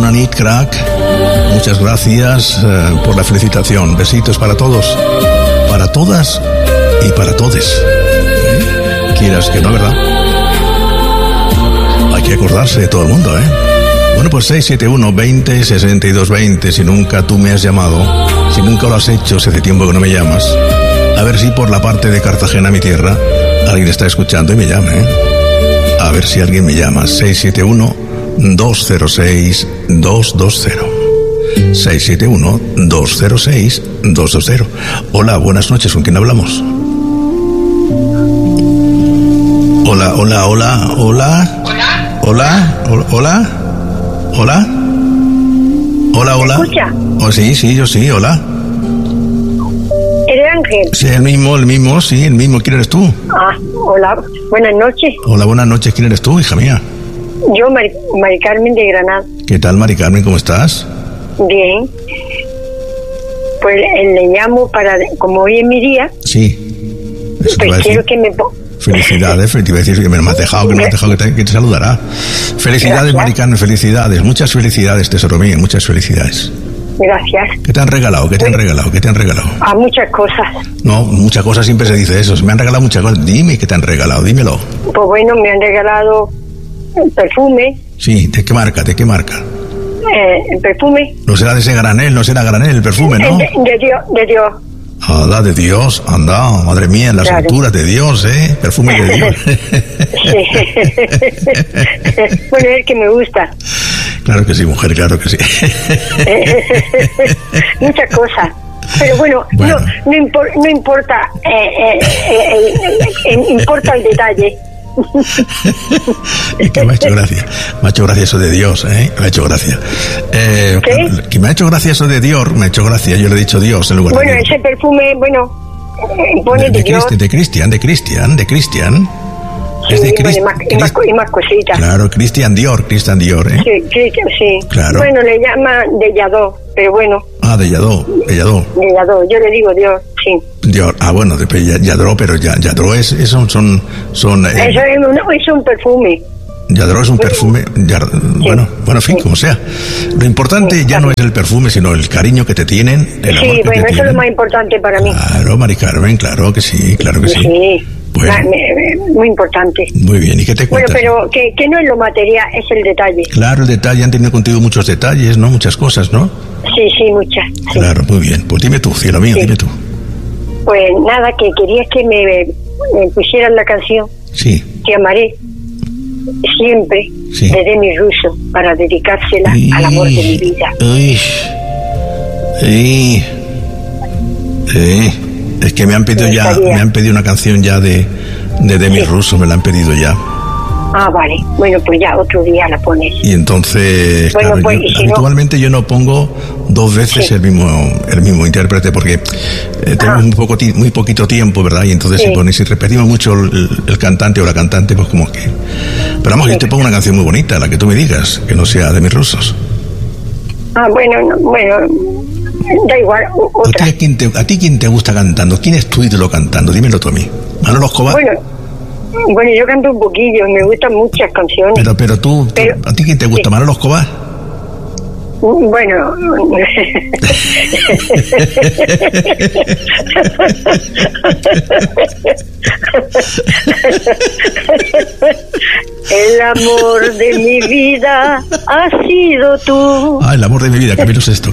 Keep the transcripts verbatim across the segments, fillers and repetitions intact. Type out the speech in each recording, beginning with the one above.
Bona nit, crack. Muchas gracias eh, por la felicitación. Besitos para todos, para todas y para todes. ¿Eh? Quieras que no, ¿verdad? Hay que acordarse de todo el mundo, ¿eh? Bueno, pues seis siete uno, veinte, sesenta y dos, veinte. Si nunca tú me has llamado, si nunca lo has hecho, si hace tiempo que no me llamas, a ver si por la parte de Cartagena, mi tierra, alguien está escuchando y me llame, ¿eh? A ver si alguien me llama. seis siete uno, dos cero seis, dos dos cero. seis siete uno, dos cero seis, dos dos cero. Hola, buenas noches. ¿Con quién hablamos? Hola, hola, hola, hola. Hola, hola, hola. Hola. Hola, hola. ¿Me escucha? Oh, sí, sí, yo sí, hola. ¿Eres Ángel? Sí, el mismo, el mismo, sí, el mismo. ¿Quién eres tú? Ah, hola, buenas noches. Hola, buenas noches. ¿Quién eres tú, hija mía? Yo, Mari, Mari Carmen de Granada. ¿Qué tal, Mari Carmen? ¿Cómo estás? Bien. Pues eh, le llamo para, como hoy es mi día, Sí. Eso te iba a pues decir. quiero que me... po- Felicidades, te iba a decir que me has dejado, que me has dejado, que te, que te saludará. Felicidades, Gracias. Mari Carmen, felicidades. Muchas felicidades, tesoro mío, muchas felicidades. Gracias. ¿Qué te han regalado? ¿Qué te han regalado? ¿Qué te han regalado? A muchas cosas. No, muchas cosas siempre se dice eso. Me han regalado muchas cosas. Dime qué te han regalado, dímelo. Pues bueno, me han regalado el perfume, Sí, ¿de qué marca? ¿De qué marca? eh, el perfume No será de ese granel, no será granel el perfume, ¿no? de, de Dios, de Dios. Anda, de Dios, anda, madre mía, en las Claro. alturas de Dios, ¿eh? Perfume de Dios. Sí. Bueno, es el que me gusta. Claro que sí, mujer, claro que sí. Muchas cosas. Pero bueno, Bueno. No, no, impor- no importa, eh, eh, eh, eh, eh, importa el detalle. Es que me ha hecho gracia. Me ha hecho gracia eso de Dios, ¿eh? Me ha hecho gracia. Eh, ¿Qué? Que me ha hecho gracia eso de Dios, me ha hecho gracia. Yo le he dicho Dios en lugar Bueno, de Dios. ese perfume, bueno, eh, pone De, de, de, Dios. Cristi- de Cristian, de Cristian, de Cristian. Sí, Es de bueno, Crist- y, más, y, más, co- y más cositas. Claro, Cristian Dior, Cristian Dior, ¿eh? Sí, sí, sí. Claro. Bueno, le llaman de Yadó, pero bueno, Ah, de Yadó, de Yadó. de Yadó. Yo le digo Dios, sí. Dior. Ah, bueno, de de Yadró, pero ya, Yadró es, es un- son, son, eh, Eso es un, es un perfume. Yadró es un perfume, Yar- bueno, bueno, en fin, como sea. Lo importante ya no es el perfume, sino el cariño que te tienen, el amor Sí, que bueno, te eso es tienen. lo más importante para mí. Claro, Mari Carmen, claro que sí, claro que sí. Sí, Bueno. ma- me- me- muy importante. Muy bien, ¿y qué te Bueno, cuentas? pero que, que no es lo material, es el detalle. Claro, el detalle, han tenido contigo muchos detalles, ¿no? Muchas cosas, ¿no? Sí, sí, muchas. sí. Claro, muy bien. Pues dime tú, cielo mío, Sí. dime tú. Pues nada, que querías que me, me pusieran la canción Sí. Te amaré siempre Sí. de Demi Russo para dedicársela al amor de mi vida. Uy. Uy. Sí. Es que me han pedido Me ya, gustaría. me han pedido una canción ya de, de Demi Sí. Russo, me la han pedido ya. Ah, vale. Bueno, pues ya otro día la pones. Y entonces, Bueno, claro, pues, yo- y si no- habitualmente yo no pongo dos veces Sí. el mismo el mismo intérprete porque eh, tenemos Ah. muy poco ti- muy poquito tiempo, ¿verdad? Y entonces Sí. si, pones- si repetimos mucho el, el cantante o la cantante, pues como que... Pero vamos, Sí. yo te pongo una canción muy bonita, la que tú me digas, que no sea de mis rusos. Ah, bueno, no, bueno, da igual, u- ¿A otra. ti, a, quién te, ¿A ti quién te gusta cantando? ¿Quién es tu ídolo cantando? Dímelo tú a mí. ¿Manolo Escobar? Bueno, bueno, yo canto un poquillo, me gustan muchas canciones. Pero, pero tú, tú- Pero- ¿a ti quién te gusta? sí. ¿Manolo Escobar? Bueno, el amor de mi vida has sido tú. Ah, el amor de mi vida, Camilo Sesto.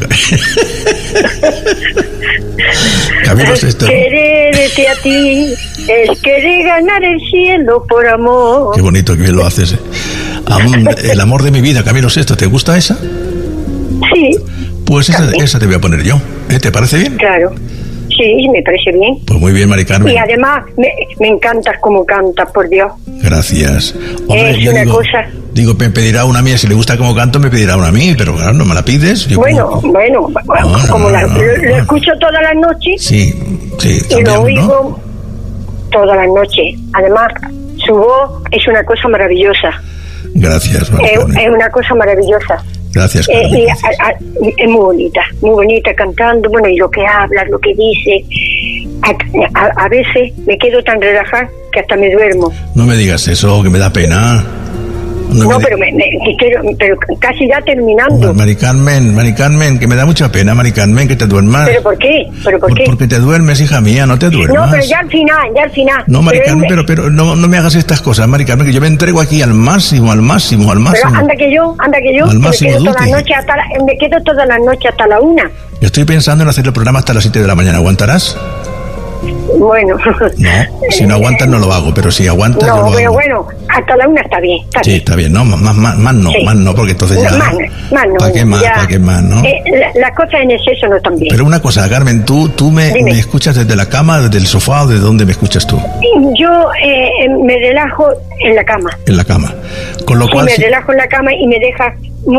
Camilo Sesto. Quererte a ti es querer ganar el cielo por amor. Qué bonito que bien lo haces. eh. Am- el amor de mi vida, Camilo Sesto. ¿Te gusta esa? Sí, Pues esa, También. esa te voy a poner yo. ¿Eh? ¿Te parece bien? claro. Sí, me parece bien. Pues muy bien, Mari Carmen. Y además me, me encantas como cantas, por Dios. Gracias. Hombre, Es yo una digo, cosa- digo, me pedirá una mía. Si le gusta como canto, me pedirá una a mí. Pero claro, no me la pides. Yo Bueno, como- bueno, No, no, como la- no, no, lo, lo no. escucho todas las noches Sí, sí. y lo también, ¿no? oigo todas las noches. Además, su voz es una cosa maravillosa. Gracias, Mari Es, Carmen. es una cosa maravillosa. Gracias, Eh, Carmen. y a- a- es muy bonita, muy bonita cantando, bueno, y lo que habla, lo que dice. A, a- a veces me quedo tan relajada que hasta me duermo. No me digas eso, que me da pena. No, no pero, me, me, quiero, pero casi ya terminando. Mari Carmen, Mari Carmen, que me da mucha pena, Mari Carmen, que te duermas. ¿Pero por qué? ¿Pero por, por qué? Porque te duermes, hija mía, no te duermas. No, pero ya al final, ya al final. No, Mari pero Carmen, me... pero, pero no, no me hagas estas cosas, Mari Carmen, que yo me entrego aquí al máximo, al máximo, al máximo. Pero anda que yo, anda que yo, al que máximo me quedo toda la noche hasta la, me quedo toda la noche hasta la una. Yo estoy pensando en hacer el programa hasta las siete de la mañana, ¿aguantarás? Bueno. No, si no aguantas no lo hago, pero si aguantas no, yo lo pero hago. bueno, hasta la una está bien. Está sí, bien. está bien, no, más, más, más no, sí. más no, porque entonces ya... Más, más no. ¿Para qué más, para qué más, no? Eh, Las la cosas en exceso no están bien. Pero una cosa, Carmen, ¿tú, tú me, me escuchas desde la cama, desde el sofá o de dónde me escuchas tú? Yo eh, me relajo en la cama. En la cama. Con lo sí, cual... me si... relajo en la cama y me deja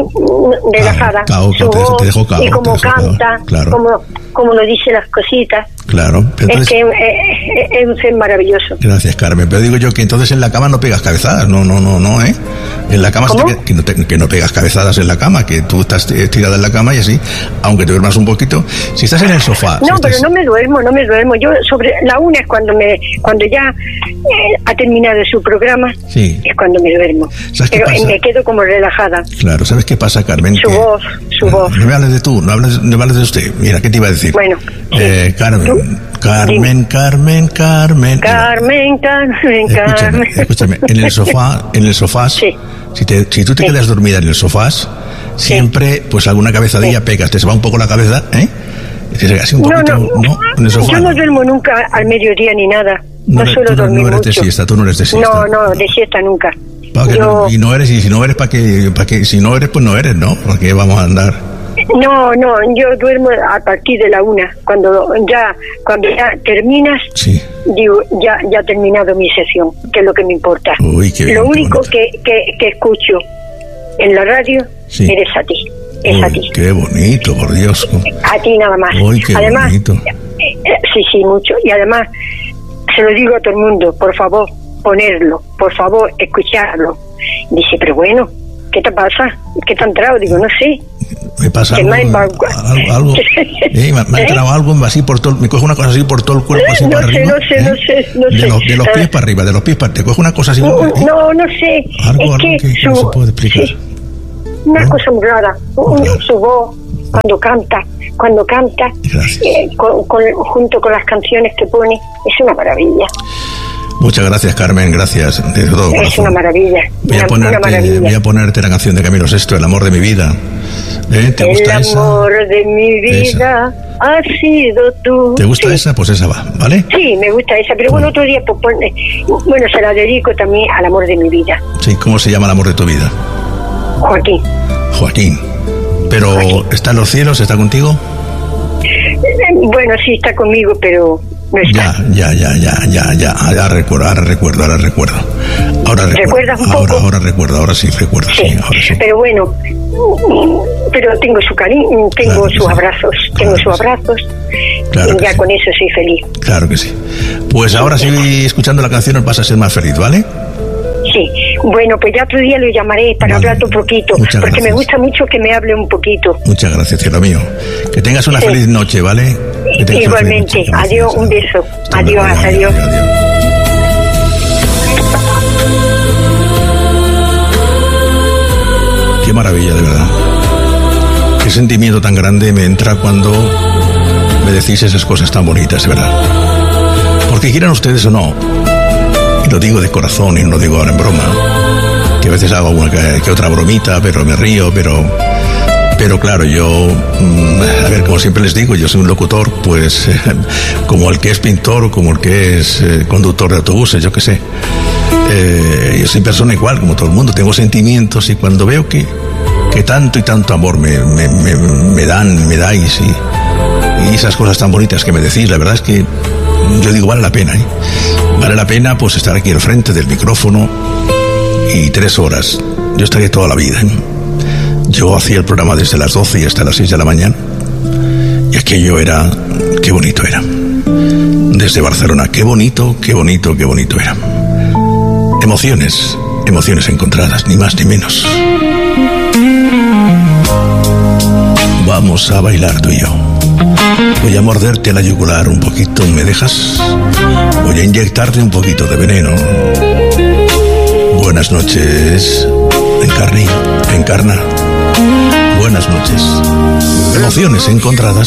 relajada. Ah, cao, su te, voz, te dejo cao, y como te dejo canta, cao, claro. como, como nos dice las cositas. Claro. Entonces, es que es, es un ser maravilloso. Gracias, Carmen. Pero digo yo que entonces en la cama no pegas cabezadas. No, no, no, no, ¿eh? En la cama te, que, no te, que no pegas cabezadas en la cama, que tú estás estirada en la cama y así, aunque te duermas un poquito. Si estás en el sofá... No, si pero estás... no me duermo, no me duermo. Yo sobre la una es cuando me cuando ya eh, ha terminado su programa, sí. es cuando me duermo. Pero me quedo como relajada. Claro, ¿sabes qué pasa, Carmen? Su que... voz, su no, voz. No me hables de tú, no, hables, no me hables de usted. Mira, ¿qué te iba a decir? Bueno. Eh, Carmen, ¿tú? Carmen, Carmen, Carmen. Carmen, Carmen, Carmen. Carmen. Escúchame, en el sofá, en el sofá, sí. si, te, si tú te sí. quedas dormida en el sofá, siempre, sí. pues alguna cabezadilla sí. pegas, te se va un poco la cabeza, ¿eh? Así un poquito, no, no, ¿no? En el sofá, yo no duermo nunca al mediodía ni nada. No, no suelo tú no, dormir no eres mucho. de siesta, tú no eres de siesta. No, no, de siesta nunca. Yo... No, y no eres, y si no eres, ¿para qué? ¿Para qué? Si no eres, pues no eres, ¿no? ¿Para qué vamos a andar? No, no, yo duermo a partir de la una. Cuando ya, cuando ya terminas, sí. digo, ya, ya ha terminado mi sesión, que es lo que me importa. Uy, qué bien, lo qué único que, que, que escucho en la radio sí. eres a ti. Es Uy, a ti. Qué bonito, por Dios. A ti nada más. Uy, qué además, bonito. Eh, sí, sí, mucho. Y además, se lo digo a todo el mundo, por favor, ponerlo, por favor, escucharlo. Dice, pero bueno, ¿qué te pasa? ¿Qué te ha entrado? Digo, no sé. Me pasa algo, me algo, algo eh, me, me ha entrado ¿Eh? algo así por todo, me coge una cosa así por todo el cuerpo, así no para sé, arriba. No sé, ¿eh? no sé, no de sé. Los, de los pies para arriba, de los pies para te coge una cosa así. No, ¿eh? no, no sé. Algo, es algo que, que, que su, no se puede explicar. Sí, una ¿no? cosa muy rara. Muy rara. Su voz, cuando canta, cuando canta, eh, con, con, junto con las canciones que pone, es una maravilla. Muchas gracias, Carmen, gracias. De todo es corazón. una maravilla. Voy a, una, ponerte, una maravilla. voy a ponerte la canción de Camilo Sesto, El amor de mi vida. ¿Eh? ¿Te gusta esa? El amor de mi vida ha sido tú. ¿Te gusta sí. esa? Pues esa va, ¿vale? Sí, me gusta esa, pero bueno, otro día, pues, pone, bueno, se la dedico también al amor de mi vida. Sí, ¿cómo se llama el amor de tu vida? Joaquín. Joaquín. ¿Pero Joaquín. ¿Está en los cielos? ¿Está contigo? Bueno, sí, está conmigo, pero... No está. Ya, ya, ya, ya, ya, ya, ahora recuerdo, ahora recuerdo, ahora recuerdo. Ahora recuerdo. un poco? Ahora, ahora recuerdo, ahora sí recuerdo, sí, sí, ahora sí. Pero bueno, pero tengo su cariño, tengo claro sus sí. abrazos, claro tengo sus sí. abrazos, claro y ya sí. con eso soy feliz. Claro que sí. Pues ahora sí, escuchando la canción vas a ser más feliz, ¿vale? Sí, bueno, pues ya otro día lo llamaré para vale. hablarte un poquito, Muchas porque gracias. me gusta mucho que me hable un poquito. Muchas gracias, cielo mío. Que tengas una sí. feliz noche, ¿vale? Igualmente, adiós, un beso, adiós, adiós. adiós. adiós, adiós. Qué maravilla, de verdad. Qué sentimiento tan grande me entra cuando me decís esas cosas tan bonitas, de verdad. Porque quieran ustedes o no, y lo digo de corazón y no lo digo ahora en broma, que a veces hago una que, que otra bromita, pero me río, pero... Pero claro, yo, a ver, como siempre les digo, yo soy un locutor, pues, eh, como el que es pintor, como el que es eh, conductor de autobuses, yo qué sé. Eh, yo soy persona igual, como todo el mundo, tengo sentimientos y cuando veo que, que tanto y tanto amor me, me, me, me dan, me dais y, y esas cosas tan bonitas que me decís, la verdad es que yo digo, vale la pena, ¿eh? Vale la pena, pues, estar aquí al frente del micrófono y tres horas. Yo estaría toda la vida, ¿eh? Yo hacía el programa desde las doce y hasta las seis de la mañana y aquello era, qué bonito era. Desde Barcelona, qué bonito, qué bonito, qué bonito era. Emociones, emociones encontradas, ni más ni menos. Vamos a bailar tú y yo. Voy a morderte a la yugular un poquito, ¿me dejas? Voy a inyectarte un poquito de veneno. Buenas noches. Encarnil, encarna. Buenas noches. Emociones encontradas